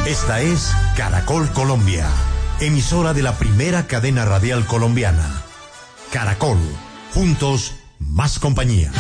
Esta es Caracol Colombia, emisora de la primera cadena radial colombiana. Caracol, juntos, más compañía.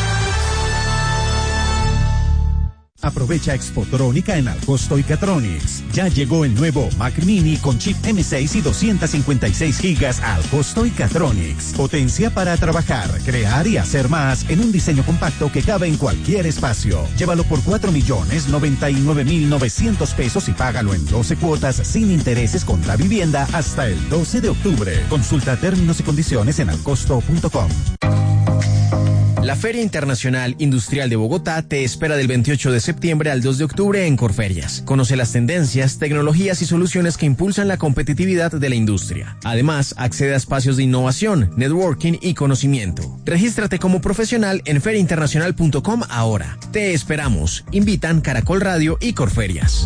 Aprovecha Expotrónica en Alcosto y Catronics. Ya llegó el nuevo Mac Mini con chip M6 y 256 gigas a Alcosto y Catronics. Potencia para trabajar, crear y hacer más en un diseño compacto que cabe en cualquier espacio. Llévalo por 4.099.900 pesos y págalo en 12 cuotas sin intereses contra vivienda hasta el 12 de octubre. Consulta términos y condiciones en alcosto.com. La Feria Internacional Industrial de Bogotá te espera del 28 de septiembre al 2 de octubre en Corferias. Conoce las tendencias, tecnologías y soluciones que impulsan la competitividad de la industria. Además, accede a espacios de innovación, networking y conocimiento. Regístrate como profesional en feriainternacional.com ahora. Te esperamos. Invitan Caracol Radio y Corferias.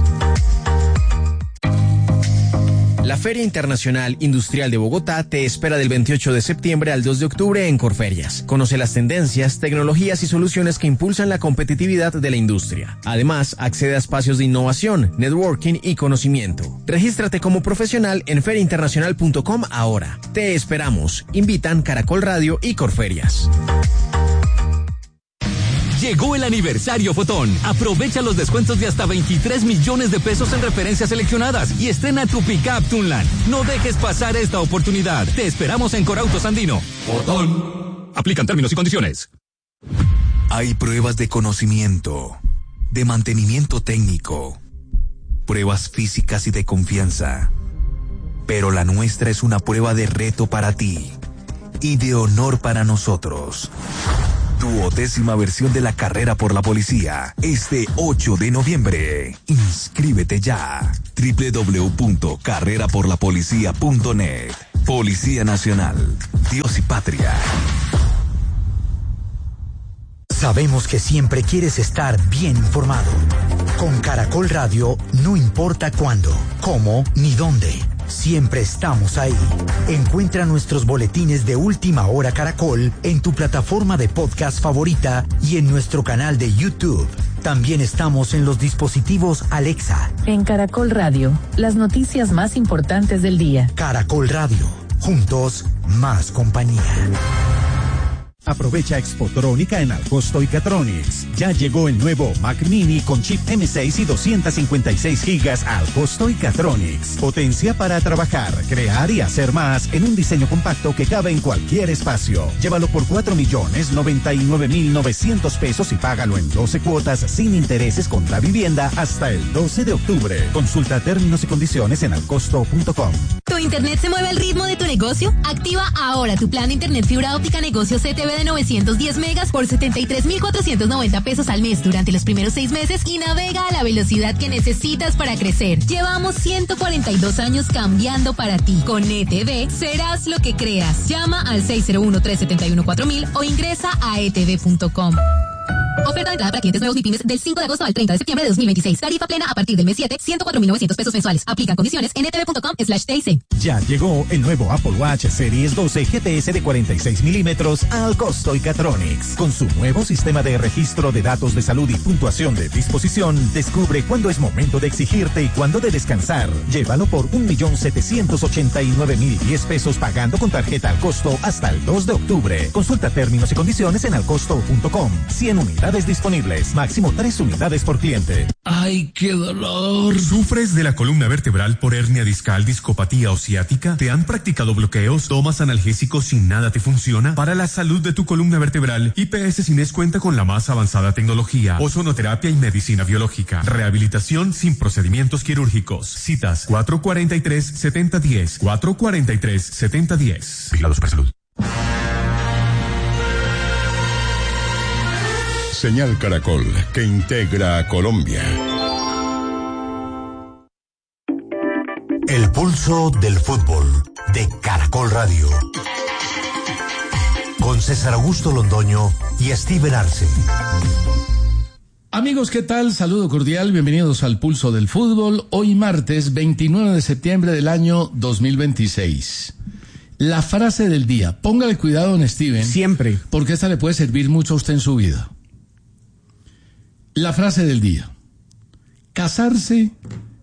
La Feria Internacional Industrial de Bogotá te espera del 28 de septiembre al 2 de octubre en Corferias. Conoce las tendencias, tecnologías y soluciones que impulsan la competitividad de la industria. Además, accede a espacios de innovación, networking y conocimiento. Regístrate como profesional en feriainternacional.com ahora. Te esperamos. Invitan Caracol Radio y Corferias. Llegó el aniversario Fotón. Aprovecha los descuentos de hasta 23 millones de pesos en referencias seleccionadas y estrena tu pickup Tunland. No dejes pasar esta oportunidad. Te esperamos en Corautos Andino. Fotón. Aplican términos y condiciones. Hay pruebas de conocimiento, de mantenimiento técnico, pruebas físicas y de confianza. Pero la nuestra es una prueba de reto para ti y de honor para nosotros. Tu 10ª versión de la carrera por la policía, este 8 de noviembre. Inscríbete ya. www.carreraporlapolicía.net. Policía Nacional. Dios y Patria. Sabemos que siempre quieres estar bien informado. Con Caracol Radio, no importa cuándo, cómo ni dónde. Siempre estamos ahí. Encuentra nuestros boletines de Última Hora Caracol en tu plataforma de podcast favorita y en nuestro canal de YouTube. También estamos en los dispositivos Alexa. En Caracol Radio, las noticias más importantes del día. Caracol Radio, juntos, más compañía. Aprovecha Expotrónica en Alcosto y Catronics. Ya llegó el nuevo Mac Mini con chip M6 y 256 gigas a Alcosto y Catronics. Potencia para trabajar, crear y hacer más en un diseño compacto que cabe en cualquier espacio. Llévalo por 4.099.900 pesos y págalo en 12 cuotas sin intereses contra vivienda hasta el 12 de octubre. Consulta términos y condiciones en alcosto.com. ¿Tu internet se mueve al ritmo de tu negocio? Activa ahora tu plan de internet fibra óptica negocio CTV de 910 megas por 73.490 pesos al mes durante los primeros 6 meses y navega a la velocidad que necesitas para crecer. Llevamos 142 años cambiando para ti. Con ETV serás lo que creas. Llama al 601-371-4000 o ingresa a etv.com. Oferta de entrada para clientes nuevos MIPYMES del 5 de agosto al 30 de septiembre de 2026. Tarifa plena a partir del mes 7, 104.900 pesos mensuales. Aplican condiciones en etv.com/TIC. Ya llegó el nuevo Apple Watch Series 12 GTS de 46 milímetros al Costo y Catronics. Con su nuevo sistema de registro de datos de salud y puntuación de disposición, descubre cuándo es momento de exigirte y cuándo de descansar. Llévalo por 1.789.010 pesos pagando con tarjeta al costo hasta el 2 de octubre. Consulta términos y condiciones en alcosto.com. 100 unidades disponibles, máximo 3 unidades por cliente. ¡Ay, qué dolor! ¿Sufres de la columna vertebral por hernia discal, discopatía o ciática? ¿Te han practicado bloqueos? ¿Tomas analgésicos y nada te funciona? Para la salud de tu columna vertebral, IPS Cines cuenta con la más avanzada tecnología, ozonoterapia y medicina biológica. Rehabilitación sin procedimientos quirúrgicos. Citas 443-7010. 443-7010. Vigilado Supersalud. Señal Caracol, que integra a Colombia. El pulso del fútbol de Caracol Radio. Con César Augusto Londoño y Steven Arce. Amigos, ¿qué tal? Saludo cordial, bienvenidos al Pulso del Fútbol. Hoy martes 29 de septiembre del año 2026. La frase del día. Póngale cuidado, don Steven. Siempre. Porque esta le puede servir mucho a usted en su vida. La frase del día. Casarse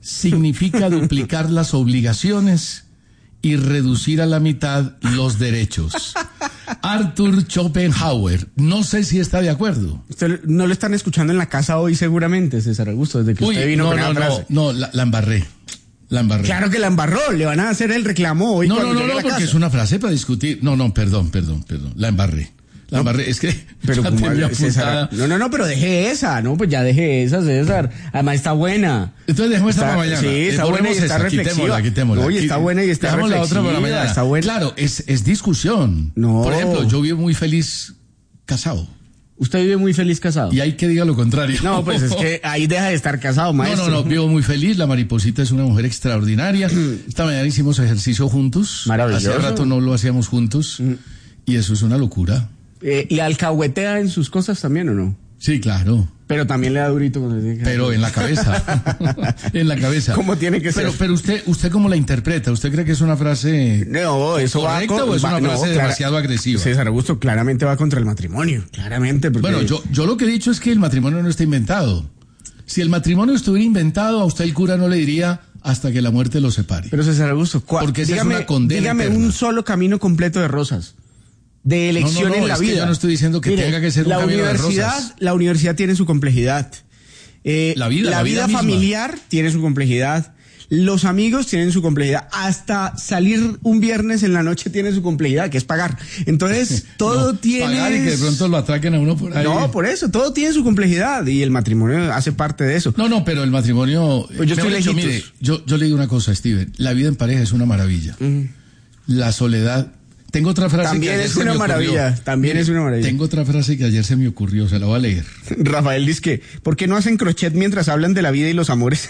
significa duplicar las obligaciones y reducir a la mitad los derechos. Arthur Schopenhauer, no sé si está de acuerdo. Usted no lo están escuchando en la casa hoy seguramente, César Augusto, desde que usted vino con esa frase. No, la embarré. Claro que la embarró, le van a hacer el reclamo hoy. No, porque es una frase para discutir. No, perdón, la embarré. Es que pero como César, no, pero deje esa, pues ya deje esa, César. Además está buena. Entonces dejemos esta para mañana. Sí, está buena y está reflexiva. Quitémosla. Oye, está buena y está reflexiva. La otra para mañana. Está buena. Claro, es discusión. No. Por ejemplo, yo vivo muy feliz casado. ¿Usted vive muy feliz casado? Y hay que diga lo contrario. No, pues es que ahí deja de estar casado, maestro. No, vivo muy feliz. La Mariposita es una mujer extraordinaria. Esta mañana hicimos ejercicio juntos. Maravilloso. Hace rato no lo hacíamos juntos. Y eso es una locura. ¿Y alcahuetea en sus cosas también o no? Sí, claro. Pero también le da durito cuando le diga. Pero en la cabeza. En la cabeza. ¿Cómo tiene que ser? Pero usted ¿cómo la interpreta? ¿Usted cree que es una frase no, eso correcta o es una frase demasiado agresiva? César Augusto claramente va contra el matrimonio. Claramente. Porque... Bueno, yo lo que he dicho es que el matrimonio no está inventado. Si el matrimonio estuviera inventado, a usted el cura no le diría hasta que la muerte lo separe. Pero César Augusto, porque esa es una condena dígame eterna. Un solo camino completo de rosas. De elección en la vida. Que yo no estoy diciendo que tenga que ser un camino de rosas. La universidad tiene su complejidad. La vida familiar tiene su complejidad. Los amigos tienen su complejidad. Hasta salir un viernes en la noche tiene su complejidad, que es pagar. Entonces, todo tiene... Pagar y que de pronto lo atraquen a uno por ahí. No, por eso, todo tiene su complejidad. Y el matrimonio hace parte de eso. No, pero el matrimonio... Pues yo estoy lejitos. Mire, yo le digo una cosa, Steven. La vida en pareja es una maravilla. La soledad... Tengo otra frase también que ayer se me ocurrió. También es una maravilla. Tengo otra frase que ayer se me ocurrió, se la voy a leer. Rafael dice que, ¿por qué no hacen crochet mientras hablan de la vida y los amores?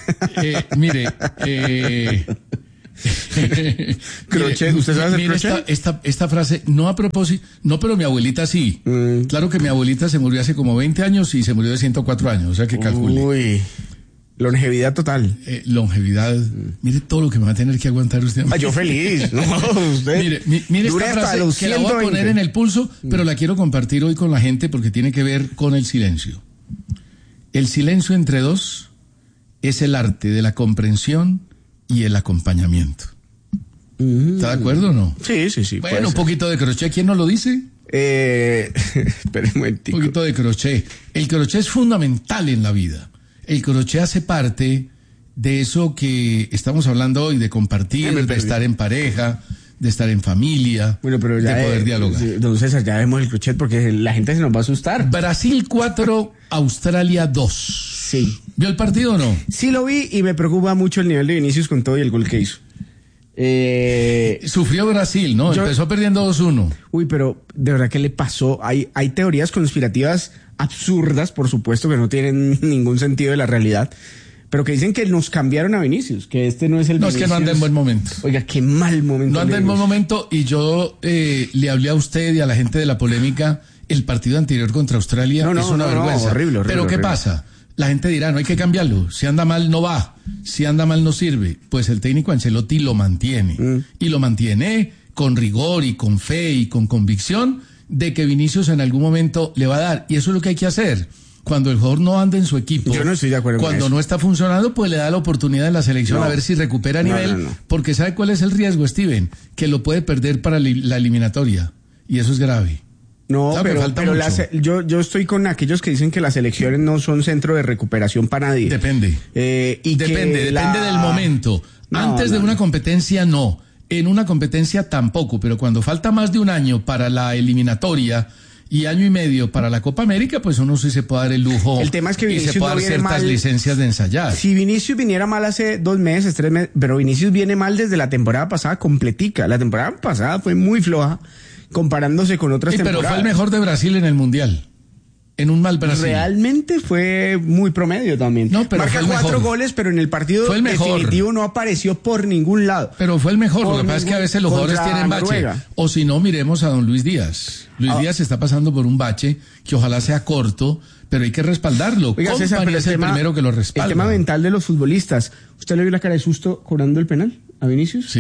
Crochet, ¿usted sabe hacer crochet? Esta frase, no a propósito, no, pero mi abuelita sí. Claro que mi abuelita se murió hace como 20 años y se murió de 104 años, o sea que calcule. Uy. Longevidad total. Longevidad. Mire todo lo que me va a tener que aguantar usted. Yo feliz. No, usted. Mire esta frase que la voy a poner en el pulso, pero la quiero compartir hoy con la gente porque tiene que ver con el silencio. El silencio entre dos es el arte de la comprensión y el acompañamiento. ¿Está de acuerdo o no? Sí. Bueno, un poquito de crochet. ¿Quién nos lo dice? Espere un momentico. Un poquito de crochet. El crochet es fundamental en la vida. El crochet hace parte de eso que estamos hablando hoy, de compartir, de estar en pareja, de estar en familia, bueno, pero ya de poder dialogar. Don César, ya vemos el crochet porque la gente se nos va a asustar. Brasil 4, Australia 2. Sí. ¿Vio el partido o no? Sí lo vi y me preocupa mucho el nivel de Vinicius con todo y el gol que hizo. Sufrió Brasil, ¿no? Empezó perdiendo 2-1. Uy, pero de verdad, ¿qué le pasó? Hay teorías conspirativas absurdas, por supuesto, que no tienen ningún sentido de la realidad, pero que dicen que nos cambiaron a Vinicius, que este no es el Vinicius. No, es que no anda en buen momento. Oiga, qué mal momento. No anda en buen momento y yo le hablé a usted y a la gente de la polémica, el partido anterior contra Australia es una vergüenza. Horrible. Pero ¿qué pasa? La gente dirá, no hay que cambiarlo. Si anda mal, no va. Si anda mal, no sirve. Pues el técnico Ancelotti lo mantiene. Y lo mantiene con rigor y con fe y con convicción de que Vinicius en algún momento le va a dar. Y eso es lo que hay que hacer. Cuando el jugador no anda en su equipo, yo no estoy de acuerdo con cuando eso. No está funcionando, pues le da la oportunidad en la selección a ver si recupera nivel. Porque ¿sabe cuál es el riesgo, Steven? Que lo puede perder para la eliminatoria. Y eso es grave. No, pero yo estoy con aquellos que dicen que las elecciones no son centro de recuperación para nadie. Depende. Depende del momento. Antes de una competencia, no. En una competencia tampoco. Pero cuando falta más de un año para la eliminatoria y año y medio para la Copa América, pues uno sí se puede dar el lujo. El tema es que Vinicius y se puede dar ciertas licencias de ensayar. Si Vinicius viniera mal hace 2 meses, 3 meses, pero Vinicius viene mal desde la temporada pasada completica. La temporada pasada fue muy floja comparándose con otras temporadas. Pero fue el mejor de Brasil en el Mundial. En un mal Brasil. Realmente fue muy promedio también. No, pero marca 4 goles, pero en el partido definitivo no apareció por ningún lado. Pero fue el mejor. Lo que pasa es que a veces los jugadores tienen bache. O si no, miremos a don Luis Díaz. Luis Díaz está pasando por un bache que ojalá sea corto, pero hay que respaldarlo. Oiga, César, pero es el primero que lo respalda. El tema mental de los futbolistas. ¿Usted le vio la cara de susto cobrando el penal a Vinicius? Sí.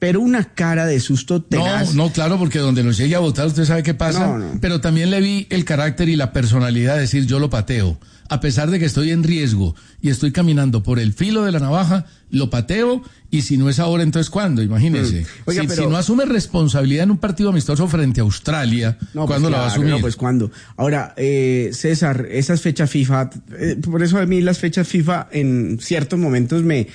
pero una cara de susto tenaz. No, claro, porque donde los llegue a votar, usted sabe qué pasa. No. Pero también le vi el carácter y la personalidad de decir, yo lo pateo. A pesar de que estoy en riesgo y estoy caminando por el filo de la navaja, lo pateo, y si no es ahora, entonces ¿cuándo? Imagínese. Oiga, si no asume responsabilidad en un partido amistoso frente a Australia, ¿cuándo la va a asumir? No, pues ¿cuándo? Ahora, César, esas fechas FIFA, por eso a mí las fechas FIFA en ciertos momentos me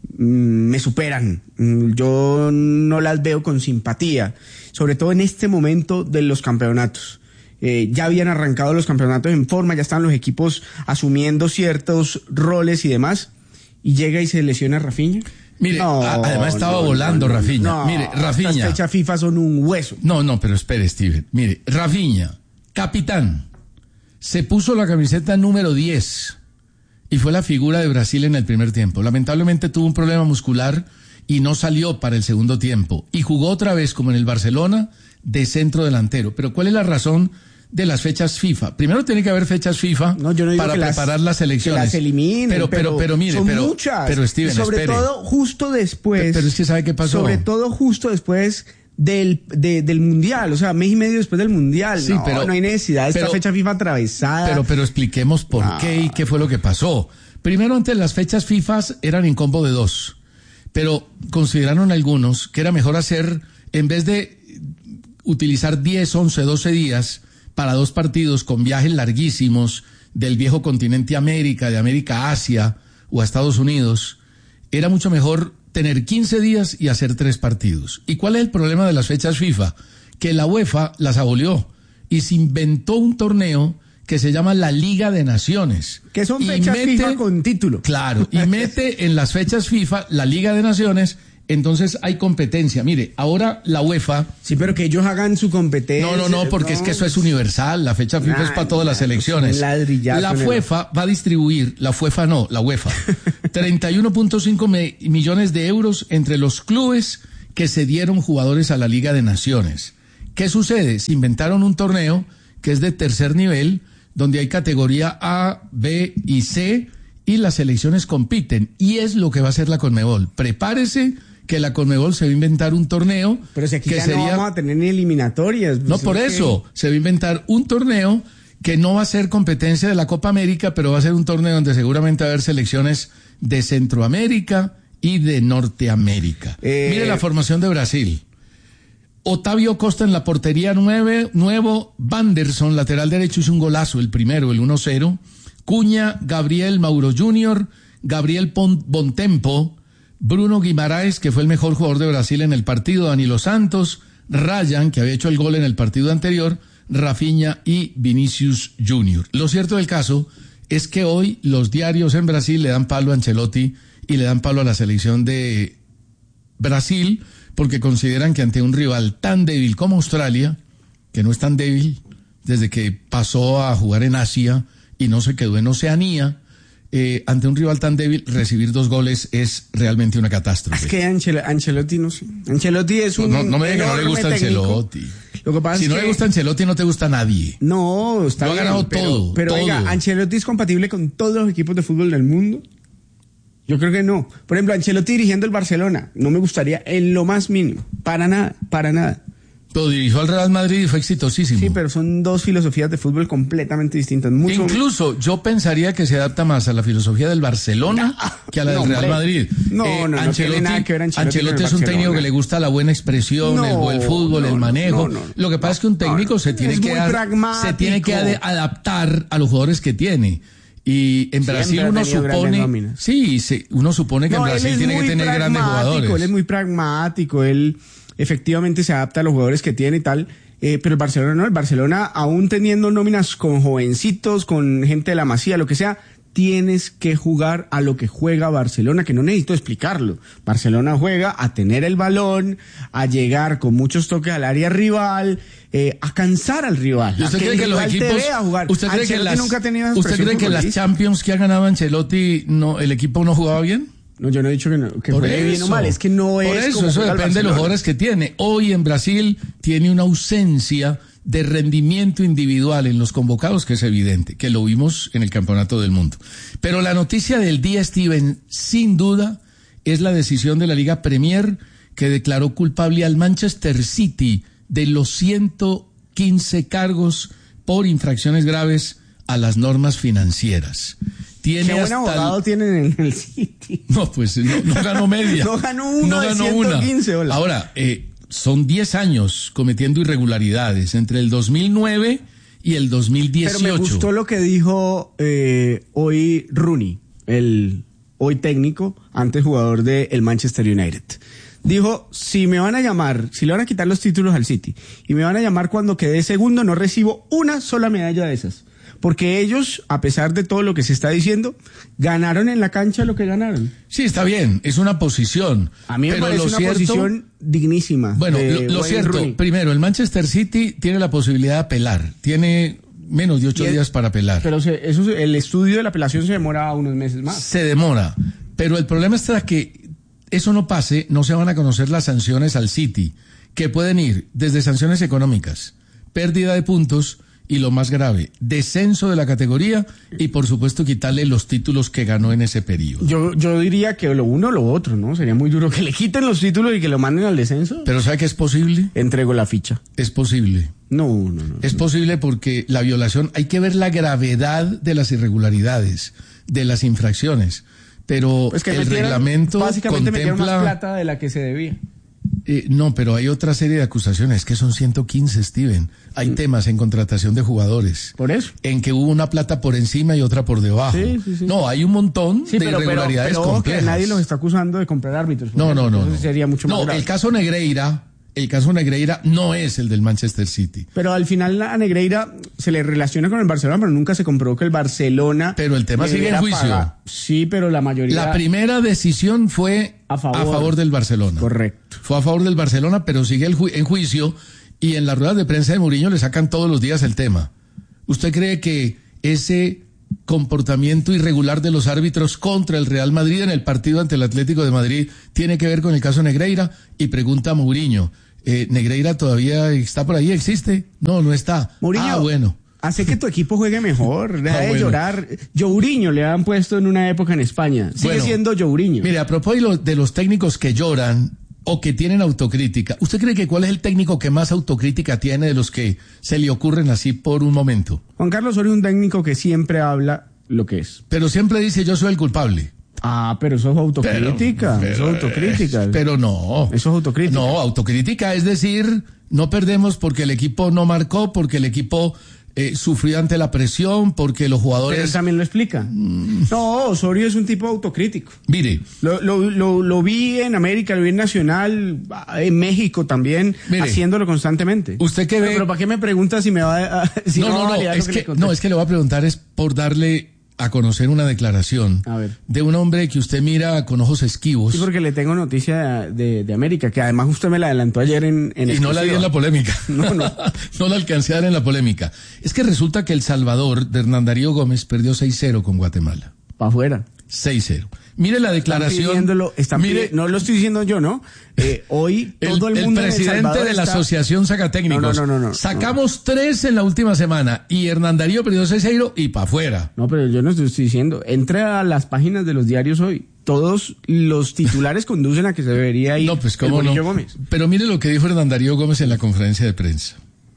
superan. Yo no las veo con simpatía, sobre todo en este momento de los campeonatos. Ya habían arrancado los campeonatos en forma, ya están los equipos asumiendo ciertos roles y demás, y llega y se lesiona Rafinha. Mire, además estaba volando Rafinha. Mire, Rafinha. Estas fechas FIFA son un hueso. No, pero espere, Steven. Mire, Rafinha, capitán, se puso la camiseta número 10 y fue la figura de Brasil en el primer tiempo. Lamentablemente tuvo un problema muscular y no salió para el segundo tiempo. Y jugó otra vez, como en el Barcelona, de centro delantero. Pero ¿cuál es la razón de las fechas FIFA? Primero tiene que haber fechas FIFA para preparar las elecciones. Que las eliminen, pero mire, son muchas. Pero Steven, sobre espere. todo justo después. Pero es que ¿sabe qué pasó? Sobre todo justo después del Mundial, o sea, mes y medio después del Mundial. Sí, pero no hay necesidad de esta fecha FIFA atravesada. Pero expliquemos por qué y qué fue lo que pasó. Primero, antes las fechas FIFA eran en combo de 2, pero consideraron algunos que era mejor hacer, en vez de utilizar 10, 11, 12 días para 2 partidos con viajes larguísimos del viejo continente América, de América a Asia o a Estados Unidos, era mucho mejor tener 15 días y hacer 3 partidos. ¿Y cuál es el problema de las fechas FIFA? Que la UEFA las abolió y se inventó un torneo que se llama la Liga de Naciones. Que son fechas FIFA con título. Claro, y mete en las fechas FIFA la Liga de Naciones. Entonces hay competencia. Mire, ahora la UEFA... Sí, pero que ellos hagan su competencia. No, porque es que eso es universal. La fecha FIFA es para todas las selecciones. La UEFA va a distribuir, la UEFA 31.5 millones de euros entre los clubes que cedieron jugadores a la Liga de Naciones. ¿Qué sucede? Se inventaron un torneo que es de tercer nivel, donde hay categoría A, B y C, y las selecciones compiten. Y es lo que va a hacer la Conmebol. Prepárese que la Conmebol se va a inventar un torneo. Pero si aquí ya no vamos a tener ni eliminatorias. No, por eso. Se va a inventar un torneo que no va a ser competencia de la Copa América, pero va a ser un torneo donde seguramente va a haber selecciones de Centroamérica y de Norteamérica. Mire la formación de Brasil. Otavio Costa en la portería nuevo. Wanderson, lateral derecho, hizo un golazo, el primero, el 1-0. Cuña, Gabriel Mauro Jr., Gabriel Bontempo, Bruno Guimaraes, que fue el mejor jugador de Brasil en el partido, Danilo Santos, Ryan, que había hecho el gol en el partido anterior, Rafinha y Vinicius Jr. Lo cierto del caso es que hoy los diarios en Brasil le dan palo a Ancelotti y le dan palo a la selección de Brasil, porque consideran que ante un rival tan débil como Australia, que no es tan débil desde que pasó a jugar en Asia y no se quedó en Oceanía, ante un rival tan débil, recibir 2 goles es realmente una catástrofe. Es que Ancelotti no sé. Ancelotti es un no me diga que no le gusta Ancelotti. Lo que pasa si no le gusta Ancelotti, no te gusta nadie. No, está bien. Lo ha ganado todo. Pero oiga, ¿Ancelotti es compatible con todos los equipos de fútbol del mundo? Yo creo que no. Por ejemplo, Ancelotti dirigiendo el Barcelona, no me gustaría en lo más mínimo. Para nada. Pero dirigió al Real Madrid y fue exitosísimo. Sí, pero son 2 filosofías de fútbol completamente distintas. Incluso yo pensaría que se adapta más a la filosofía del Barcelona que a la del Real Madrid. No tiene nada que ver Ancelotti es un técnico que le gusta la buena expresión, el buen fútbol, el manejo. Lo que pasa es que un técnico se tiene que adaptar a los jugadores que tiene. Y en Brasil uno supone que en Brasil tiene que tener grandes jugadores. Él es muy pragmático, él efectivamente se adapta a los jugadores que tiene y tal, pero el Barcelona no, el Barcelona aún teniendo nóminas con jovencitos, con gente de la Masía, lo que sea, tienes que jugar a lo que juega Barcelona, que no necesito explicarlo. Barcelona juega a tener el balón, a llegar con muchos toques al área rival, a cansar al rival. ¿Usted cree que los equipos ¿Usted cree que las Champions que ha ganado Ancelotti el equipo no jugaba bien? No, yo no he dicho que juegue bien o mal, es que no es. Por eso depende de los jugadores que tiene. Hoy en Brasil tiene una ausencia de rendimiento individual en los convocados que es evidente, que lo vimos en el Campeonato del Mundo. Pero la noticia del día, Steven, sin duda, es la decisión de la Liga Premier, que declaró culpable al Manchester City de los 115 cargos por infracciones graves a las normas financieras. ¿Qué buen abogado tienen en el City? No, pues no ganó media. No ganó uno de 115. Hola. Ahora, son 10 años cometiendo irregularidades entre el 2009 y el 2018. Pero me gustó lo que dijo hoy Rooney, el hoy técnico, antes jugador del Manchester United. Dijo, si me van a llamar, si le van a quitar los títulos al City y me van a llamar cuando quede segundo, no recibo una sola medalla de esas. Porque ellos, a pesar de todo lo que se está diciendo, ganaron en la cancha lo que ganaron. Sí, está bien, es una posición. A mí me parece una posición dignísima. Bueno, lo cierto, Rooney. Primero, el Manchester City tiene la posibilidad de apelar. Tiene menos de 8 días para apelar. Pero el estudio de la apelación se demora unos meses más. Se demora. Pero el problema está que eso no pase, no se van a conocer las sanciones al City, que pueden ir desde sanciones económicas, pérdida de puntos, y lo más grave, descenso de la categoría y por supuesto quitarle los títulos que ganó en ese periodo. Yo diría que lo uno o lo otro, ¿no? Sería muy duro que le quiten los títulos y que lo manden al descenso. Pero ¿sabe que es posible? Entrego la ficha. Es posible. No. Es posible porque la violación, hay que ver la gravedad de las irregularidades, de las infracciones, pero pues que el reglamento básicamente contempla metieron más plata de la que se debía. No, pero hay otra serie de acusaciones, que son 115, Steven. Hay temas en contratación de jugadores. ¿Por eso? En que hubo una plata por encima y otra por debajo. Sí. No, hay un montón de irregularidades complejas. Que nadie los está acusando de comprar árbitros. No. Sería mucho más grave. El caso Negreira no es el del Manchester City. Pero al final a Negreira se le relaciona con el Barcelona, pero nunca se comprobó que el Barcelona... Pero el tema sigue en juicio. Sí, pero la mayoría... La primera decisión fue a favor del Barcelona. Correcto. Fue a favor del Barcelona, pero sigue en juicio y en las ruedas de prensa de Mourinho le sacan todos los días el tema. ¿Usted cree que ese comportamiento irregular de los árbitros contra el Real Madrid en el partido ante el Atlético de Madrid tiene que ver con el caso Negreira? Y pregunta a Mourinho, ¿Negreira todavía está por ahí? ¿Existe? No está. Mourinho, bueno. Hace que tu equipo juegue mejor, deja de llorar. Jourinho le han puesto en una época en España. Sigue siendo Jourinho. Mire, a propósito de los técnicos que lloran o que tienen autocrítica, ¿usted cree que cuál es el técnico que más autocrítica tiene de los que se le ocurren así por un momento? Juan Carlos Osorio es un técnico que siempre habla lo que es. Pero siempre dice, yo soy el culpable. Pero eso es autocrítica. Eso es autocrítica. Pero no. Eso es autocrítica. No, autocrítica es decir, no perdemos porque el equipo no marcó, porque el equipo sufrió ante la presión, porque los jugadores... Pero él también lo explica. No, Osorio es un tipo autocrítico. Mire. Lo vi en América, lo vi en Nacional, en México también, haciéndolo constantemente. ¿Usted qué ve? Pero ¿para qué me pregunta si me va a... Si es que le voy a preguntar es por darle a conocer una declaración de un hombre que usted mira con ojos esquivos. Sí, porque le tengo noticia de América, que además usted me la adelantó ayer en y no la di en la polémica. No la alcancé a dar en la polémica. Es que resulta que El Salvador de Hernán Darío Gómez perdió 6-0 con Guatemala. Pa' afuera. 6-0. Mire la declaración. No lo estoy diciendo yo, ¿no? Hoy todo el mundo. El presidente de la Asociación Sacatécnicos. No. Sacamos 3 en la última semana y Hernán Darío perdió 6-0 y pa' afuera. No, pero yo no estoy diciendo. Entre a las páginas de los diarios hoy. Todos los titulares conducen a que se debería ir. No, pues cómo no. Gómez. Pero mire lo que dijo Hernán Darío Gómez en la conferencia de prensa.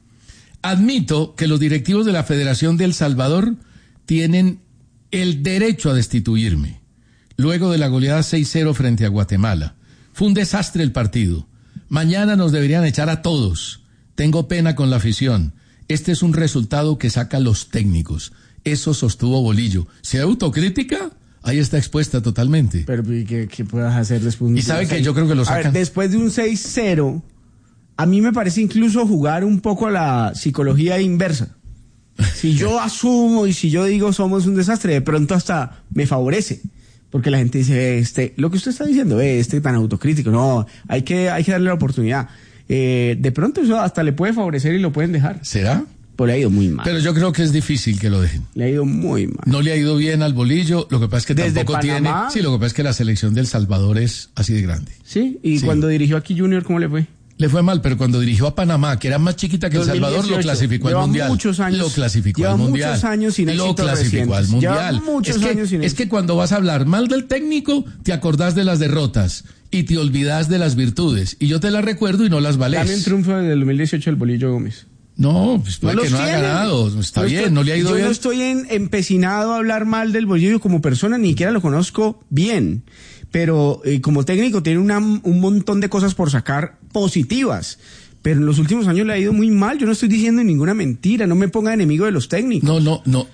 Admito que los directivos de la Federación de El Salvador tienen el derecho a destituirme. Luego de la goleada 6-0 frente a Guatemala. Fue un desastre el partido. Mañana nos deberían echar a todos. Tengo pena con la afición. Este es un resultado que sacan los técnicos. Eso sostuvo Bolillo. ¿Se autocrítica? Ahí está expuesta totalmente. Pero ¿qué puedas hacer después? Y sabe que yo creo que lo sacan. A ver, después de un 6-0, a mí me parece incluso jugar un poco a la psicología inversa. Si yo asumo y si yo digo somos un desastre, de pronto hasta me favorece. Porque la gente dice, lo que usted está diciendo, tan autocrítico, no, hay que darle la oportunidad. De pronto eso hasta le puede favorecer y lo pueden dejar. ¿Será? Pues le ha ido muy mal. Pero yo creo que es difícil que lo dejen. Le ha ido muy mal. No le ha ido bien al Bolillo, lo que pasa es que desde tampoco Panamá, tiene... Sí, lo que pasa es que la selección de El Salvador es así de grande. Sí, y cuando dirigió aquí Junior, ¿cómo le fue? Le fue mal, pero cuando dirigió a Panamá, que era más chiquita que El Salvador, lo clasificó al Mundial. Muchos años, lo clasificó al Mundial. Muchos años sin lo clasificó al Mundial. Es que cuando vas a hablar mal del técnico, te acordás de las derrotas y te olvidás de las virtudes. Y yo te las recuerdo y no las valés. Dame un triunfo del 2018 del Bolillo Gómez. No, pues puede que no ha ganado. Está bien, no le ha ido bien. Yo no estoy empecinado a hablar mal del Bolillo como persona, ni siquiera lo conozco bien. Pero como técnico tiene un montón de cosas por sacar positivas. Pero en los últimos años le ha ido muy mal. Yo no estoy diciendo ninguna mentira. No me ponga enemigo de los técnicos. No.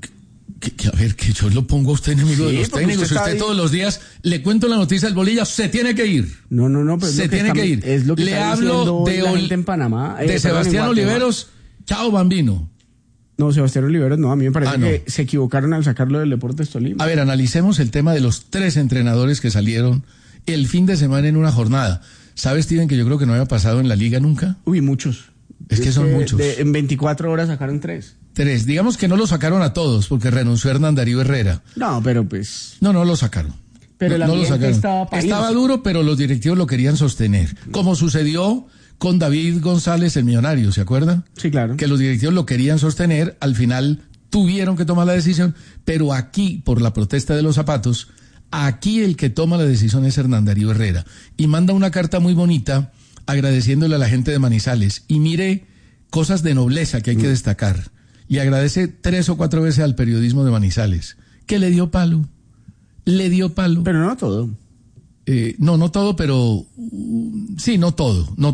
A ver, que yo lo pongo a usted enemigo de los técnicos. Usted todos los días le cuento la noticia del Bolillo, se tiene que ir. No, pero se tiene que ir. Es lo que le hablo en Panamá, de Sebastián Oliveros. Chao, Bambino. No, Sebastián Oliveros no, a mí me parece que se equivocaron al sacarlo del Deportes Tolima. A ver, analicemos el tema de los 3 entrenadores que salieron el fin de semana en una jornada. ¿Sabes, Steven, que yo creo que no había pasado en la liga nunca? Uy, muchos. Es que son muchos. En 24 horas sacaron 3. 3. Digamos que no lo sacaron a todos porque renunció Hernán Darío Herrera. No, pero pues... No lo sacaron. Pero no lo sacaron. Estaba duro, pero los directivos lo querían sostener. Como sucedió con David González, el millonario, ¿se acuerdan? Sí, claro. Que los directivos lo querían sostener, al final tuvieron que tomar la decisión, pero aquí, por la protesta de los zapatos, aquí el que toma la decisión es Hernán Darío Herrera. Y manda una carta muy bonita agradeciéndole a la gente de Manizales. Y mire, cosas de nobleza que hay que destacar. Y agradece 3 o 4 veces al periodismo de Manizales, que le dio palo. Pero no todo. No todo, pero sí, no todo. No.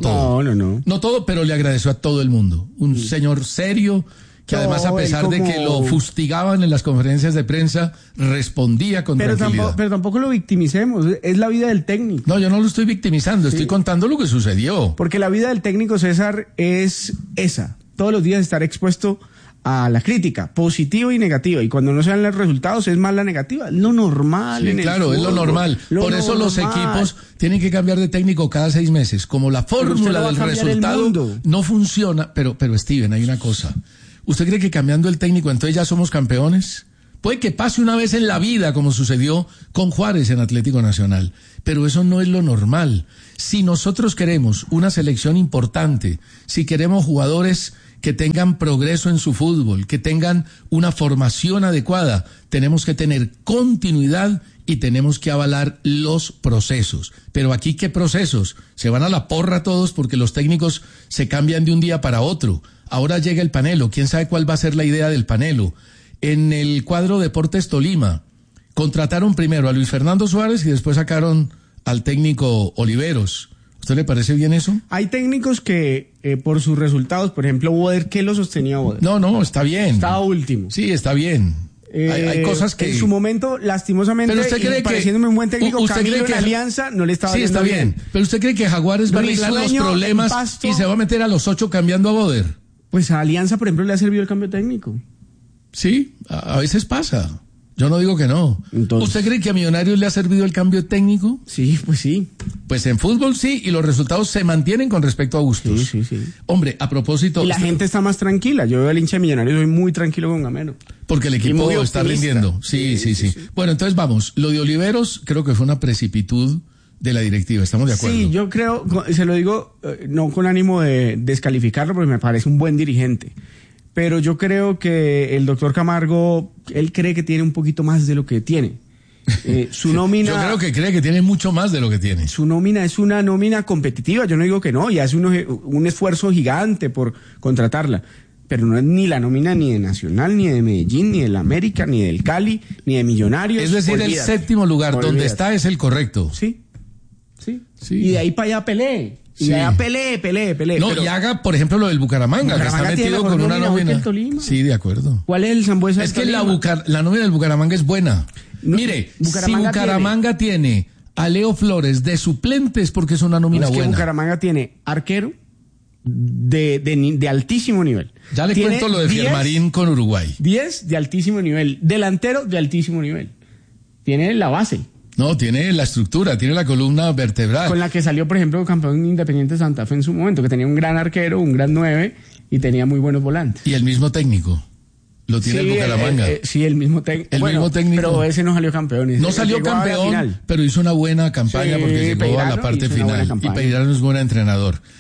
No todo, pero le agradeció a todo el mundo. Un señor serio que además, a pesar de que lo fustigaban en las conferencias de prensa, respondía con tranquilidad. Pero tampoco lo victimicemos, es la vida del técnico. No, yo no lo estoy victimizando, estoy contando lo que sucedió. Porque la vida del técnico, César, es esa. Todos los días estar expuesto a la crítica, positiva y negativa, y cuando no se dan los resultados es más la negativa, es lo normal. Sí, claro, es lo normal. Por eso los equipos tienen que cambiar de técnico cada 6 meses. Como la fórmula del resultado no funciona, pero Steven, hay una cosa. ¿Usted cree que cambiando el técnico entonces ya somos campeones? Puede que pase una vez en la vida, como sucedió con Juárez en Atlético Nacional, pero eso no es lo normal. Si nosotros queremos una selección importante, si queremos jugadores que tengan progreso en su fútbol, que tengan una formación adecuada, tenemos que tener continuidad y tenemos que avalar los procesos. Pero aquí, ¿qué procesos? Se van a la porra todos porque los técnicos se cambian de un día para otro. Ahora llega el Panelo, ¿quién sabe cuál va a ser la idea del Panelo? En el cuadro Deportes Tolima, contrataron primero a Luis Fernando Suárez y después sacaron al técnico Oliveros. ¿Usted le parece bien eso? Hay técnicos que, por sus resultados, por ejemplo, Boder, ¿qué lo sostenía Boder? No, está bien. Estaba último. Sí, está bien. Hay cosas que... En su momento, lastimosamente, pero usted cree pareciéndome un buen técnico, Camilo en Alianza no le estaba bien. Sí, está bien. Pero ¿usted cree que Jaguares va a arreglar los problemas y se va a meter a los 8 cambiando a Boder? Pues a Alianza, por ejemplo, le ha servido el cambio técnico. Sí, a veces pasa. Yo no digo que no. Entonces, ¿usted cree que a Millonarios le ha servido el cambio técnico? Sí, pues sí. Pues en fútbol sí, y los resultados se mantienen con respecto a Bustos. Sí. Hombre, a propósito... Y la gente está más tranquila. Yo veo al hincha de Millonarios, soy muy tranquilo con Gamero. Porque el equipo está rindiendo. Sí. Bueno, entonces vamos. Lo de Oliveros creo que fue una precipitud de la directiva. ¿Estamos de acuerdo? Sí, yo creo, se lo digo no con ánimo de descalificarlo, porque me parece un buen dirigente. Pero yo creo que el doctor Camargo, él cree que tiene un poquito más de lo que tiene. Su nómina... Yo creo que cree que tiene mucho más de lo que tiene. Su nómina es una nómina competitiva, yo no digo que no, y hace un esfuerzo gigante por contratarla. Pero no es ni la nómina ni de Nacional, ni de Medellín, ni del América, ni del Cali, ni de Millonarios. Es decir, el 7º lugar donde está es el correcto. Sí. Y de ahí para allá peleé. Y ya peleé. No, pero... y haga, por ejemplo, lo del Bucaramanga, que está metido con una nómina. Sí, de acuerdo. ¿Cuál es el Sambuesa? Es que la nómina del Bucaramanga es buena. Mire, si Bucaramanga tiene a Leo Flores de suplentes, porque es una nómina buena. Bucaramanga tiene arquero de altísimo nivel. Ya le cuento lo de Fiermarín con Uruguay. 10 de altísimo nivel. Delantero de altísimo nivel. Tiene la base. No, tiene la estructura, tiene la columna vertebral. Con la que salió, por ejemplo, campeón Independiente Santa Fe en su momento, que tenía un gran arquero, un gran 9 y tenía muy buenos volantes. Y el mismo técnico. Lo tiene el Bucaramanga. Sí, el mismo técnico. Mismo técnico. Pero ese no salió campeón. No salió campeón, pero hizo una buena campaña porque llegó a la parte final. Y Peirano es buen entrenador.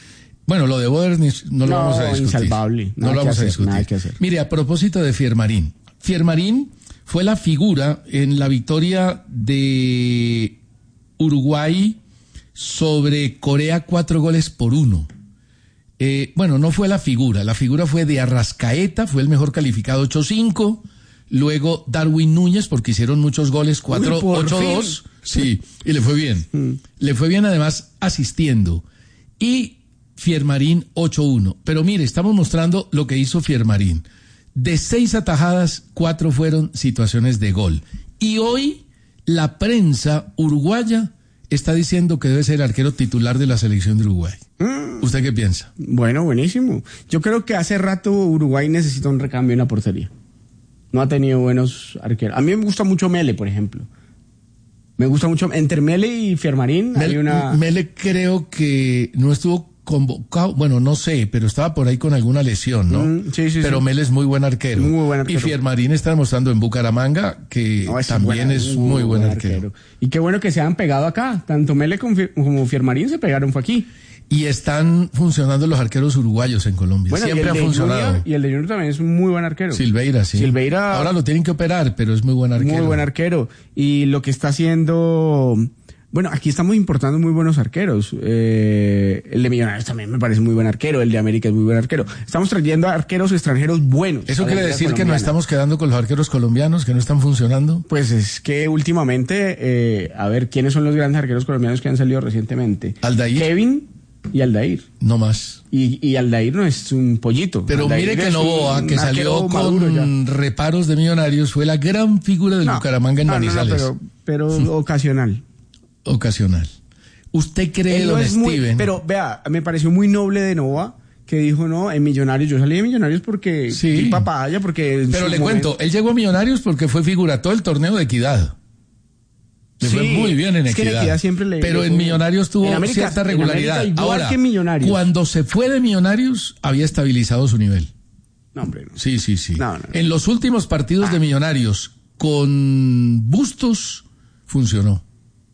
Bueno, lo de Boders no lo vamos a discutir. Insalvable. No lo vamos a discutir. Nada que hacer. Mire, a propósito de Fiermarín. Fiermarín fue la figura en la victoria de Uruguay sobre Corea 4-1. Bueno, no fue la figura fue de Arrascaeta, fue el mejor calificado 8-5, luego Darwin Núñez, porque hicieron muchos goles 8-2, sí, y le fue bien. Le fue bien además asistiendo. Y Fiermarín 8-1. Pero mire, estamos mostrando lo que hizo Fiermarín. De 6 atajadas, 4 fueron situaciones de gol. Y hoy la prensa uruguaya está diciendo que debe ser el arquero titular de la selección de Uruguay. ¿Usted qué piensa? Bueno, buenísimo. Yo creo que hace rato Uruguay necesita un recambio en la portería. No ha tenido buenos arqueros. A mí me gusta mucho Mele, por ejemplo. Me gusta mucho. Entre Mele y Fiermarín hay una... Mele creo que no estuvo convocado, bueno, no sé, pero estaba por ahí con alguna lesión, ¿no? Sí. Pero Mele es muy buen arquero. Muy buen arquero. Y Fiermarín está demostrando en Bucaramanga que también es muy buen arquero. Y qué bueno que se han pegado acá. Tanto Mele como Fiermarín se pegaron, fue aquí. Y están funcionando los arqueros uruguayos en Colombia. Bueno, siempre ha funcionado. Junior, y el de Junior también es un muy buen arquero. Silveira, sí. Silveira. Ahora lo tienen que operar, pero es muy buen arquero. Muy buen arquero. Y lo que está haciendo... Bueno, aquí estamos importando muy buenos arqueros. El de Millonarios también me parece muy buen arquero. El de América es muy buen arquero. Estamos trayendo arqueros extranjeros buenos. ¿Eso quiere decir que nos estamos quedando con los arqueros colombianos que no están funcionando? Pues es que últimamente, a ver, ¿quiénes son los grandes arqueros colombianos que han salido recientemente? Aldair. Kevin y Aldair. No más. Y Aldair no es un pollito. Pero Aldair mire que Novoa, que salió con reparos de Millonarios, fue la gran figura del Bucaramanga en Manizales. Pero ocasional. ¿Usted cree, don Steven? Pero vea, me pareció muy noble de Novoa, que dijo, no, en Millonarios, yo salí de Millonarios porque... Sí. Papaya, porque... Pero le cuento, él llegó a Millonarios porque fue figura todo el torneo de Equidad. Le fue muy bien en Equidad. Que en Equidad siempre pero en Millonarios tuvo cierta regularidad. Ahora, que Millonarios. Cuando se fue de Millonarios, había estabilizado su nivel. No, hombre, no. Sí. No. En los últimos partidos de Millonarios, con Bustos, funcionó.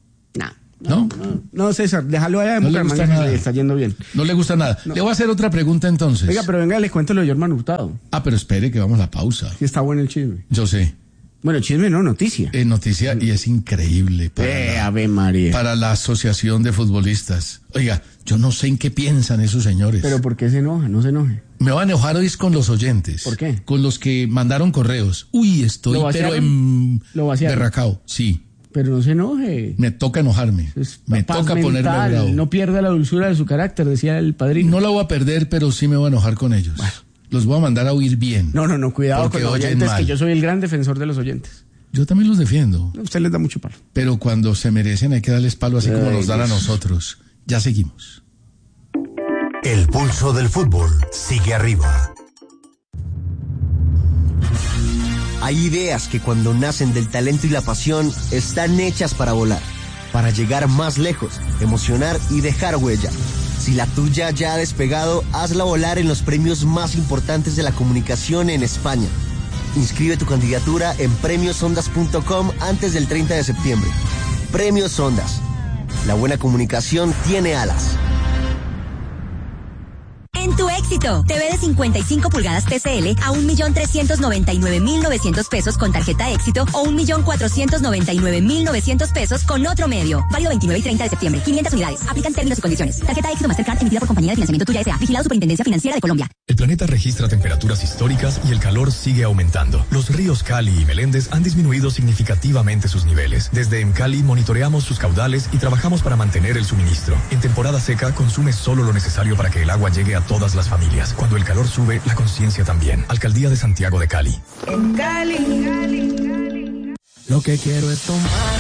No, César, déjalo allá. No le gusta nada. Le está yendo bien. No le gusta nada. No. Le voy a hacer otra pregunta entonces. Oiga, pero venga, le cuento lo de Jorman Hurtado. Pero espere que vamos a la pausa. Sí, está bueno el chisme. Yo sé. Bueno, chisme no, noticia. Noticia, y es increíble Ave María. para la Asociación de Futbolistas. Oiga, yo no sé en qué piensan esos señores. ¿Pero por qué se enoja? No se enoje. Me va a enojar hoy con los oyentes. ¿Por qué? Con los que mandaron correos. Estoy pero berracao. Sí. Pero no se enoje. Me toca enojarme. Me toca ponerme bravo. No pierda la dulzura de su carácter, decía el padrino. No la voy a perder, pero sí me voy a enojar con ellos. Bueno. Los voy a mandar a oír bien. No, cuidado con los oyentes, que yo soy el gran defensor de los oyentes. Yo también los defiendo. Usted les da mucho palo. Pero cuando se merecen hay que darles palo así como nos dan a nosotros. Ya seguimos. El pulso del fútbol sigue arriba. Hay ideas que cuando nacen del talento y la pasión están hechas para volar, para llegar más lejos, emocionar y dejar huella. Si la tuya ya ha despegado, hazla volar en los premios más importantes de la comunicación en España. Inscribe tu candidatura en premiosondas.com antes del 30 de septiembre. Premios Ondas. La buena comunicación tiene alas. En tu éxito, TV de 55 pulgadas TCL a 1.399.900 pesos con tarjeta éxito o 1.499.900 pesos con otro medio. Válido 29 y 30 de septiembre. 500 unidades. Aplican términos y condiciones. Tarjeta éxito Mastercard emitida por Compañía de Financiamiento Tuya S.A. Vigilado Superintendencia Financiera de Colombia. El planeta registra temperaturas históricas y el calor sigue aumentando. Los ríos Cali y Meléndez han disminuido significativamente sus niveles. Desde Emcali monitoreamos sus caudales y trabajamos para mantener el suministro. En temporada seca, consume solo lo necesario para que el agua llegue a todas las familias. Cuando el calor sube, la conciencia también. Alcaldía de Santiago de Cali. En Cali, lo que quiero es tomar